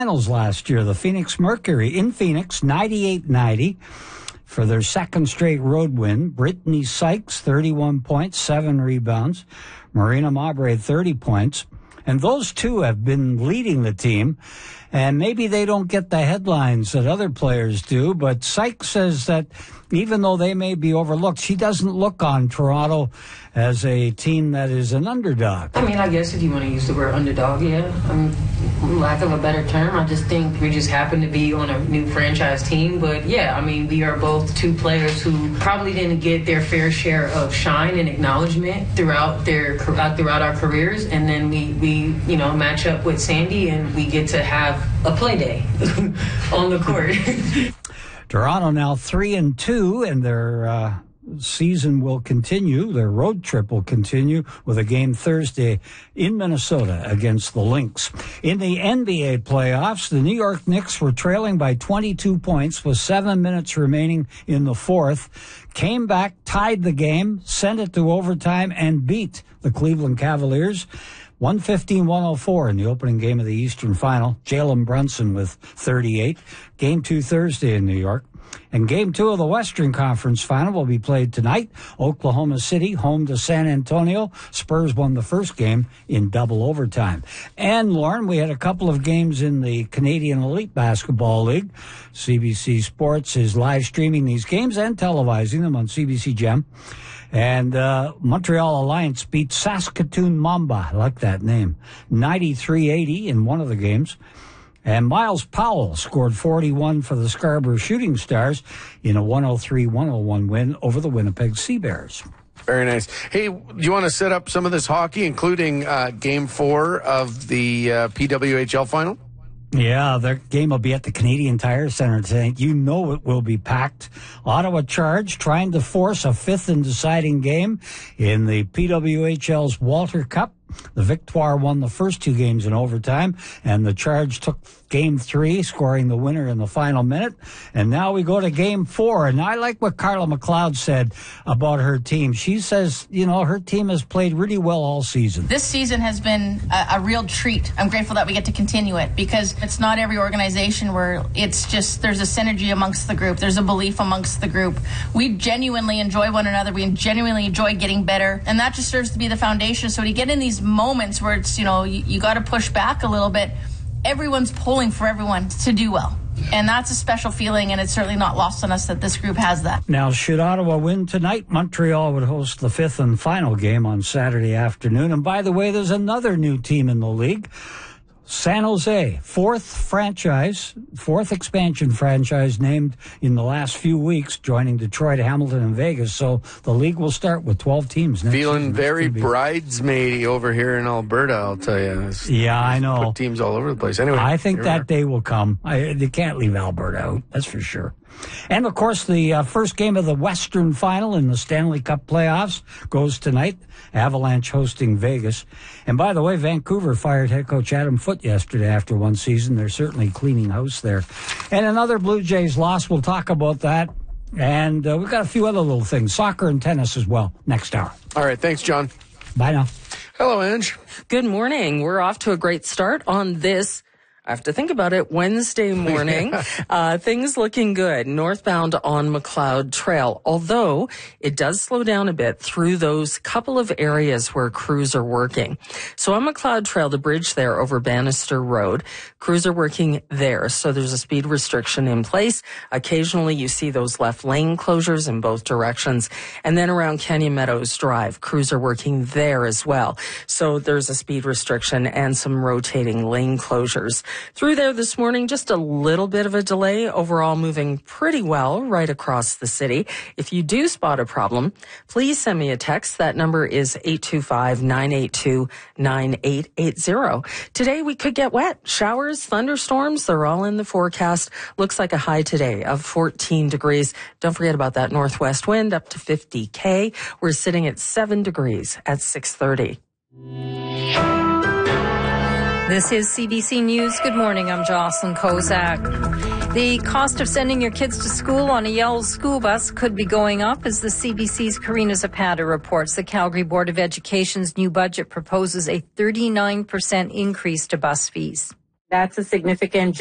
Finals last year. The Phoenix Mercury in Phoenix, 98-90 for their second straight road win. Brittany Sykes, 31 points, 7 rebounds. Marina Mabre, 30 points. And those two have been leading the team. And maybe they don't get the headlines that other players do, but Sykes says that even though they may be overlooked, she doesn't look on Toronto as a team that is an underdog. I mean, I guess if you want to use the word underdog, yeah. I mean, lack of a better term, I just think we just happen to be on a new franchise team. But yeah, I mean, we are both two players who probably didn't get their fair share of shine and acknowledgement throughout our careers. And then we match up with Sandy and we get to have a play day on the court. Toronto now 3-2, and their season will continue. Their road trip will continue with a game Thursday in Minnesota against the Lynx. In the NBA playoffs, the New York Knicks were trailing by 22 points with 7 minutes remaining in the fourth. Came back, tied the game, sent it to overtime, and beat the Cleveland Cavaliers 115-104 in the opening game of the Eastern Final. Jalen Brunson with 38. Game 2 Thursday in New York. And Game 2 of the Western Conference Final will be played tonight. Oklahoma City home to San Antonio. Spurs won the first game in double overtime. And, Lauren, we had a couple of games in the Canadian Elite Basketball League. CBC Sports is live streaming these games and televising them on CBC Gem. And Montreal Alliance beat Saskatoon Mamba, I like that name, 93-80 in one of the games. And Miles Powell scored 41 for the Scarborough Shooting Stars in a 103-101 win over the Winnipeg Sea Bears. Very nice. Hey, do you want to set up some of this hockey, including Game 4 of the PWHL final? Yeah, their game will be at the Canadian Tire Centre tonight. You know it will be packed. Ottawa Charge trying to force a fifth and deciding game in the PWHL's Walter Cup. The Victoire won the first two games in overtime, and the Charge took Game 3, scoring the winner in the final minute. And now we go to Game 4, and I like what Carla McLeod said about her team. She says, her team has played really well all season. This season has been a real treat. I'm grateful that we get to continue it, because it's not every organization where it's just there's a synergy amongst the group. There's a belief amongst the group. We genuinely enjoy one another. We genuinely enjoy getting better, and that just serves to be the foundation. So to get in these moments where it's, you got to push back a little bit, everyone's pulling for everyone to do well. And that's a special feeling, and it's certainly not lost on us that this group has that. Now, should Ottawa win tonight, Montreal would host the fifth and final game on Saturday afternoon. And by the way, there's another new team in the league. San Jose, fourth expansion franchise named in the last few weeks, joining Detroit, Hamilton, and Vegas. So the league will start with 12 teams next Feeling season. very bridesmaidy over here in Alberta, I'll tell you. Yeah, I know. Put teams all over the place. Anyway, I think that day will come. They can't leave Alberta out, that's for sure. And, of course, the first game of the Western Final in the Stanley Cup playoffs goes tonight. Avalanche hosting Vegas. And, by the way, Vancouver fired head coach Adam Foote yesterday after one season. They're certainly cleaning house there. And another Blue Jays loss. We'll talk about that. And we've got a few other little things. Soccer and tennis as well next hour. All right. Thanks, John. Bye now. Hello, Ange. Good morning. We're off to a great start on this, I have to think about it, Wednesday morning. Things looking good northbound on McLeod Trail, although it does slow down a bit through those couple of areas where crews are working. So on McLeod Trail, the bridge there over Bannister Road, crews are working there. So there's a speed restriction in place. Occasionally you see those left lane closures in both directions. And then around Canyon Meadows Drive, crews are working there as well. So there's a speed restriction and some rotating lane closures. Through there this morning, just a little bit of a delay. Overall, moving pretty well right across the city. If you do spot a problem, please send me a text. That number is 825-982-9880. Today, we could get wet. Showers, thunderstorms, they're all in the forecast. Looks like a high today of 14 degrees. Don't forget about that northwest wind up to 50 km. We're sitting at 7 degrees at 6:30. This is CBC News. Good morning. I'm Jocelyn Kozak. The cost of sending your kids to school on a yellow school bus could be going up, as the CBC's Karina Zapata reports. The Calgary Board of Education's new budget proposes a 39% increase to bus fees. That's a significant